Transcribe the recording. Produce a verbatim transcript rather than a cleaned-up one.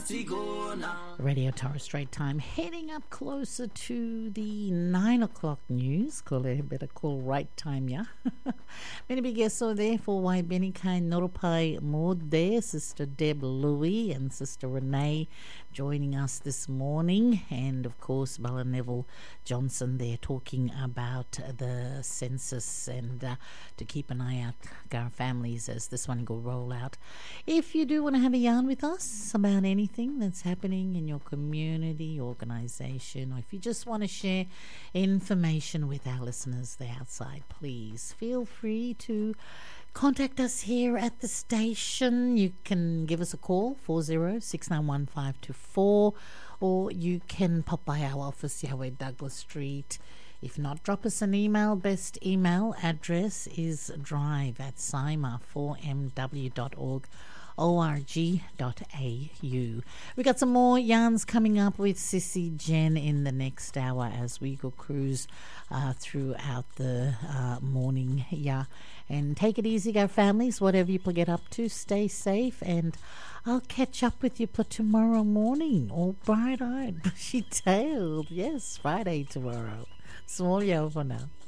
Radio Torres Strait Time, heading up closer to the nine o'clock news. Call it a better call right time, yeah. Many big guests are there for Wai Benikai Norupai Maud there, Sister Deb Louis and Sister Renee joining us this morning, and of course Bella Neville Johnson there talking about the census and uh, to keep an eye out our families as this one go roll out. If you do want to have a yarn with us about anything that's happening in your community, organisation, or if you just want to share information with our listeners there outside, please feel free to contact us here at the station. You can give us a call, four zero six nine one five two four, or you can pop by our office, Yahweh Douglas Street. If not, drop us an email. Best email address is drive at sima four m w dot org. org dot a u. We got some more yarns coming up with Sissy Jen in the next hour as we go cruise uh, throughout the uh, morning. Yeah, and take it easy, go families. Whatever you get up to, stay safe, and I'll catch up with you for tomorrow morning. All bright-eyed, bushy-tailed. Yes, Friday tomorrow. Small yo for now.